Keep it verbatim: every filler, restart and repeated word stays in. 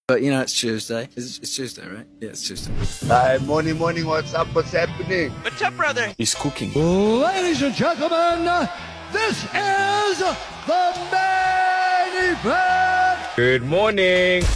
But, you know, it's Tuesday. It's, it's Tuesday, right? Yeah, it's Tuesday. Hi, morning, morning. What's up? What's happening? What's up, brother? He's cooking. Ladies and gentlemen, this is the main event. Good morning.